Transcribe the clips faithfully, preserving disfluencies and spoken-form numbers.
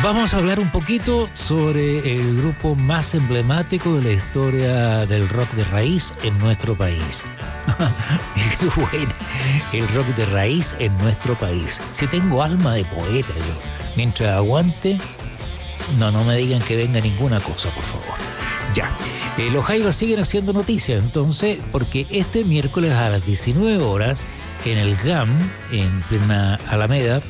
Vamos a hablar un poquito sobre el grupo más emblemático de la historia del rock de raíz en nuestro país. Bueno, el rock de raíz en nuestro país. Si tengo alma de poeta yo, mientras aguante, no, no me digan que venga ninguna cosa, por favor. Ya, eh, los Jaivas siguen haciendo noticias, entonces, porque este miércoles a las diecinueve horas, en el G A M, en plena Alameda,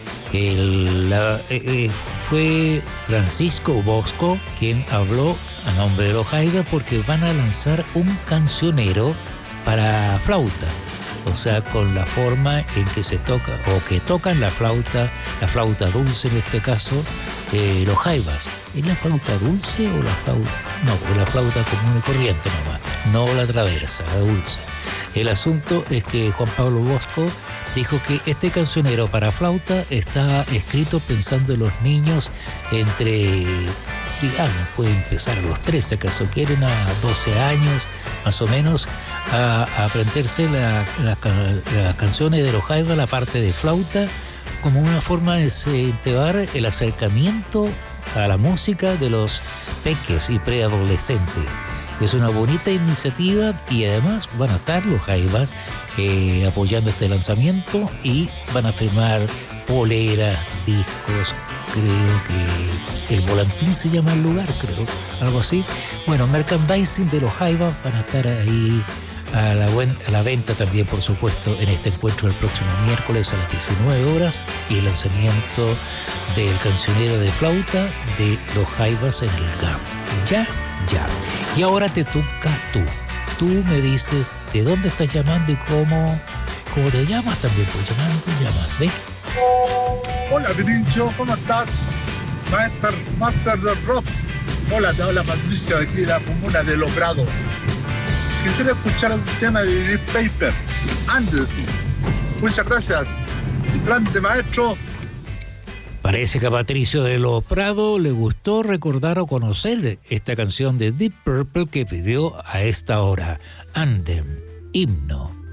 el, la, eh, eh, fue Francisco Bosco quien habló a nombre de los Jaivas porque van a lanzar un cancionero para flauta, o sea, con la forma en que se toca, o que tocan la flauta, la flauta dulce en este caso, eh, los Jaivas. ¿Es la flauta dulce o la flauta? No, la flauta común y corriente nomás, no la traversa, la dulce. El asunto es que Juan Pablo Bosco dijo que este cancionero para flauta está escrito pensando en los niños entre, digamos, puede empezar a los trece, acaso quieren, a doce años, más o menos, a, a aprenderse la, la, las canciones de los Jaivas, la parte de flauta, como una forma de incentivar el acercamiento a la música de los peques y preadolescentes. Es una bonita iniciativa y además van a estar los Jaivas eh, apoyando este lanzamiento y van a firmar poleras, discos, creo que el Volantín se llama el lugar, creo, algo así. Bueno, merchandising de los Jaivas van a estar ahí a la, buen, a la venta también, por supuesto, en este encuentro el próximo miércoles a las diecinueve horas y el lanzamiento del cancionero de flauta de los Jaivas en el G A M. Ya, ya. Y ahora te toca tú. Tú me dices de dónde estás llamando y cómo, cómo te llamas también, pues llamando te llamas, ¿ves? Hola, Grincho, ¿cómo estás? Master, Master del Rock. Hola, te habla Patricio de aquí de la comuna de Los Prados. Quisiera escuchar un tema de Deep Paper, Andes. Muchas gracias. Grande maestro. Parece que a Patricio de Los Prados le gustó recordar o conocer esta canción de Deep Purple que pidió a esta hora, Anthem, himno.